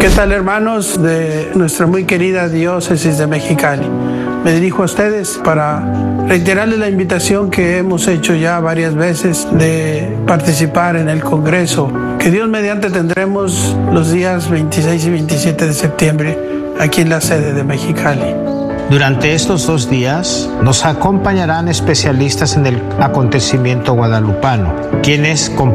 ¿Qué tal, hermanos de nuestra muy querida diócesis de Mexicali? Me dirijo a ustedes para reiterarles la invitación que hemos hecho ya varias veces de participar en el Congreso, que Dios mediante tendremos los días 26 y 27 de septiembre aquí en la sede de Mexicali. Durante estos 2 días nos acompañarán especialistas en el acontecimiento guadalupano, quienes